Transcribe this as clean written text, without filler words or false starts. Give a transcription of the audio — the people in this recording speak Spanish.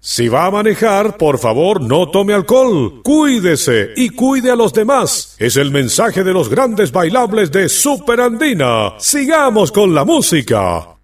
Si va a manejar, por favor, no tome alcohol. Cuídese y cuide a los demás. Es el mensaje de los grandes bailables de Super Andina. Sigamos con la música.